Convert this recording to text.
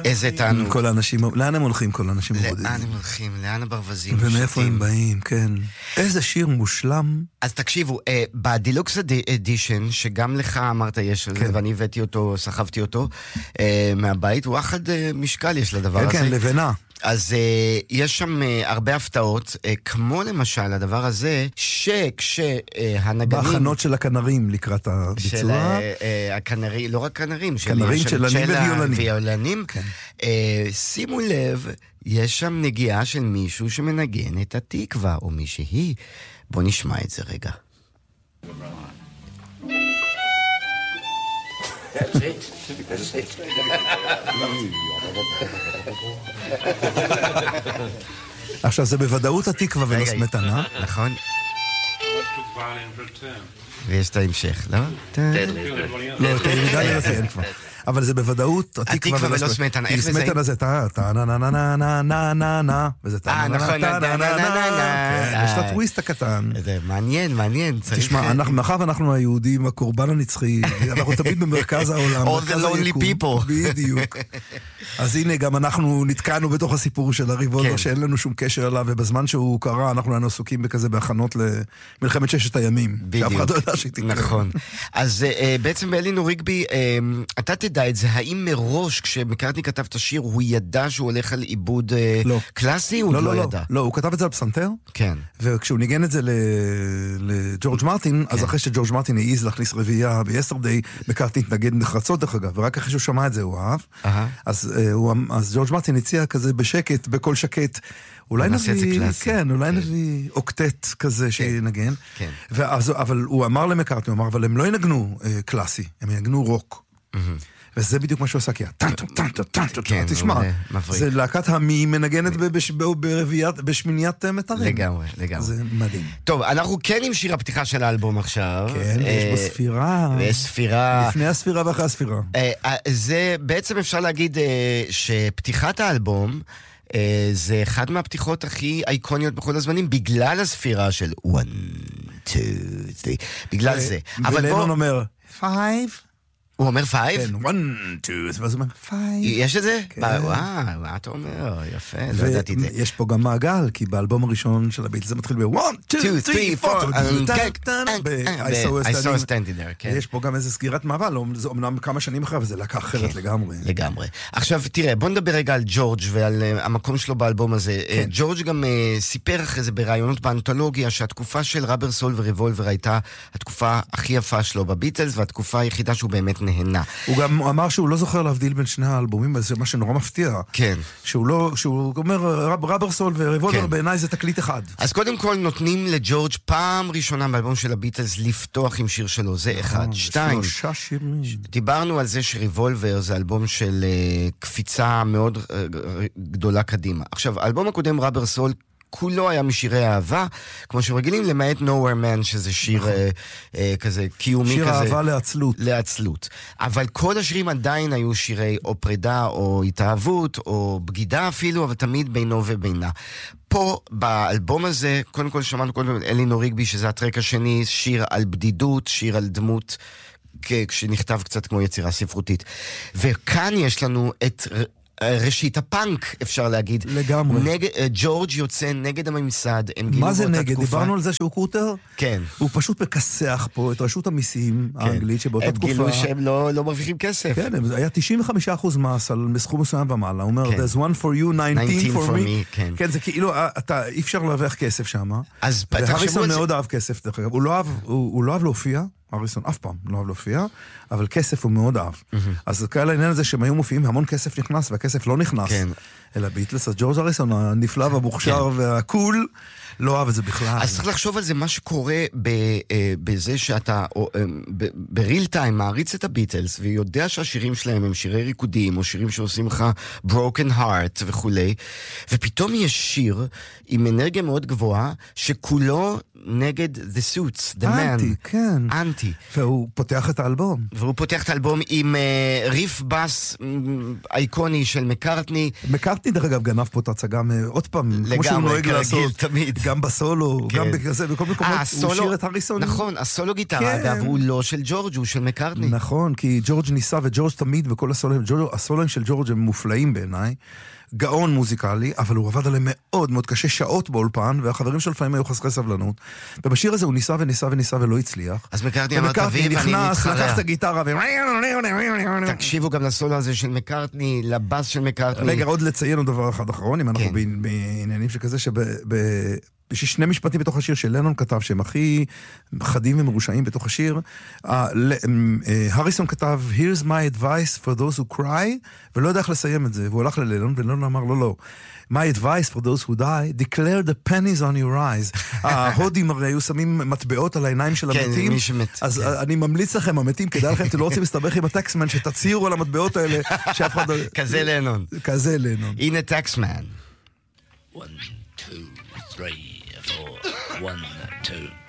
איזה תענוג. כל האנשים, לאן הם הולכים כל האנשים הבודדים? לאן הם הולכים? לאן הברווזים? ומאיפה הם באים, כן. איזה שיר מושלם. אז תקשיבו, בדילוקס אדישן, שגם לך אמרת יש על זה, ואני הבאתי אותו, סחבתי אותו מהבית, הוא אחד משקל יש לדבר הזה. כן, כן, לבנה. אז יש שם הרבה הפתעות, כמו למשל הדבר הזה, שכשהנגנים... בהכנות של הכנרים לקראת הביצוע. של הכנרים, לא רק כנרים, כנרים של ויולנים. שימו לב, יש שם נגיעה של מישהו שמנגן את התקווה, או מישהי. בוא נשמע את זה רגע. That's it. That's it. עכשיו זה בוודאות התקווה ולא סמטנה. נכון. ויש את ההמשך, לא? לא, את הירידה לרציין כבר. אבל זה בוודאות התקווה ולא סמטנה. כי סמטנה זה טה-נה-נה-נה-נה-נה-נה וזה טה-נה-נה-נה-נה-נה. יש לה טוויסט הקטן. מעניין, מעניין. תשמע, מאחר ואנחנו היהודים, הקורבן הנצחי, אנחנו תמיד במרכז העולם. All the lonely people. בדיוק. אז הנה, גם אנחנו נתקענו בתוך הסיפור של הריבולבר, שאין לנו שום קשר אליו, ובזמן שהוא קרה, אנחנו היינו עסוקים בכזה בהכנות למלחמת ששת הימים. שאף אחד לא יודע שהיא תקרה. נכון. אז בעצם באלינור ריגבי, אתה תדע את זה, האם מראש כשמקארטני כתב את השיר, הוא ידע שהוא הולך על עיבוד קלאסי? הוא לא ידע. לא, הוא כתב את זה על פסנתר. כן. וכשהוא ניגן את זה לג'ורג' מרטין, אז אחרי שג'ורג' מרטין העיז להכניס רביעייה ביסטרדיי, מקארטני התנגד נחרצות דרך אגב, ורק אחרי שהוא שמע את זה הוא אהב. אז ג'ורג' מרטין הציע כזה בשקט, בקול שקט, אולי נביא אוקטט כזה שינגן. אבל הוא אמר למקארטני, אבל הם לא ינגנו קלאסי, הם ינגנו רוק. וזה בדיוק מה שהוא עשה, כי תשמע, זה להקת המי מנגנת בשמיניית מטרים. לגמרי, לגמרי. זה מדהים. טוב, אנחנו כן עם שיר הפתיחה של האלבום עכשיו. כן, יש בו ספירה. וספירה. לפני הספירה ואחרי הספירה. זה בעצם אפשר להגיד שפתיחת האלבום, זה אחד מהפתיחות הכי אייקוניות בכל הזמנים, בגלל הספירה של 1, 2, 3, בגלל זה. ולנון אומר 5, הוא אומר 5? כן, 1, 2, ואז הוא אומר 5. יש את זה? וואו, מה אתה אומר? יפה, לא ידעתי את זה. ויש פה גם מעגל, כי באלבום הראשון של הביטלס זה מתחיל ב-1, 2, 3, 4, I saw standing there. יש פה גם איזה סגירת מעבל, זה אומנם כמה שנים אחרי, וזה להקה אחרת לגמרי. לגמרי. עכשיו, תראה, בוא נדבר רגע על ג'ורג' ועל המקום שלו באלבום הזה. ג'ורג' גם סיפר אחרי זה ברעיונות באנתולוגיה, שהתקופה של ראבר סול וריבולבר הייתה התקופה הכי יפה שלו בביטלס, והתקופה היחידה שהוא באמת נהנה. הוא גם אמר שהוא לא זוכר להבדיל בין שני האלבומים, זה מה שנורא מפתיע. כן. שהוא אומר, ראבר סול וריבולבר בעיניי זה תקליט אחד. אז קודם כל נותנים לג'ורג' פעם ראשונה באלבום של הביטלס לפתוח עם שיר שלו, זה אחד. 2. 3 שירים. דיברנו על זה שריבולבר זה אלבום של קפיצה מאוד גדולה קדימה. עכשיו, האלבום הקודם ראבר סול, כולו היה משירי אהבה, כמו שרגילים, למעט Nowhere Man, שזה שיר כזה קיומי כזה. שיר אהבה לעצלות. לעצלות. אבל כל השירים עדיין היו שירי או פרידה, או התאהבות, או בגידה אפילו, אבל תמיד בינו ובינה. פה, באלבום הזה, קודם כל שמענו קודם אלינור ריגבי, שזה הטרק השני, שיר על בדידות, שיר על דמות, כשנכתב קצת כמו יצירה ספרותית. וכאן יש לנו את ראשית הפאנק, אפשר להגיד. לגמרי. ג'ורג' יוצא נגד הממסד. מה זה נגד? דיברנו על זה שהוא קוטר? כן. הוא פשוט מכסח פה את רשות המיסים האנגלית, שבאותה תקופה... הם גילו שהם לא מרוויחים כסף. כן, היה 95% מס על מסכום מסוים ומעלה. הוא אומר, there's one for you, 19 for me. כן, זה כאילו, אי אפשר להרוויח כסף שם. והריסון מאוד אהב כסף, דרך אגב. הוא לא אהב להופיע. הריסון אף פעם לא אוהב להופיע, אבל כסף הוא מאוד אהב. אז כאלה העניין הזה שהם היו מופיעים, המון כסף נכנס, והכסף לא נכנס אל הביטלס. אז ג'ורג' הריסון הנפלא והמוכשר והקול, לא אהב את זה בכלל. אז צריך לחשוב על זה, מה שקורה בזה שאתה בריל טיים מעריץ את הביטלס, ויודע שהשירים שלהם הם שירי ריקודים, או שירים שעושים לך broken heart וכולי, ופתאום יש שיר עם אנרגיה מאוד גבוהה, שכולו נגד The Suits, The Man. אנטי, כן. אנטי. והוא פותח את האלבום. והוא פותח את האלבום עם ריף בס אייקוני של מקארטני. מקארטני דרך אגב גנב פה את הצגה עוד פעם, כמו שהוא נוהג לעשות, תמיד. גם בסולו, גם בכזה, בכל מקומות הוא שיר את הריסון. נכון, הסולו גיטרה, אגב, הוא לא של ג'ורג', הוא של מקארטני. נכון, כי ג'ורג' ניסה, וג'ורג' תמיד בכל הסולוים של ג'ורג' הם מופלאים בעיניי. גאון מוזיקלי, אבל הוא עבד עליהם מאוד מאוד קשה, שעות באולפן, והחברים של לפעמים היו חסרי סבלנות. ובשיר הזה הוא ניסה וניסה וניסה ולא הצליח. אז מקארטני אמר, תביא ואני נכנס, לקח את הגיטרה תקשיבו גם לסולו הזה של מקארטני, לבאס של מקארטני. רגע, עוד לציין עוד דבר אחד אחרון, אם אנחנו בעניינים שכזה, יש שני משפטים בתוך השיר שלנון כתב, שהם הכי חדים ומרושעים בתוך השיר. הריסון כתב, Here's my advice for those who cry, ולא יודע איך לסיים את זה, והוא הלך ללנון, ולנון אמר, לא. My advice for those who die, declare the pennies on your eyes. ההודים הרי היו שמים מטבעות על העיניים של המתים, אז אני ממליץ לכם, המתים, כדאי לכם, אתם לא רוצים להסתבך עם הטקסמן, שתצירו על המטבעות האלה, שאף אחד... כזה לנון. כזה לנון. הנה טקסמן. 1, 2, 3, 4, 1, 2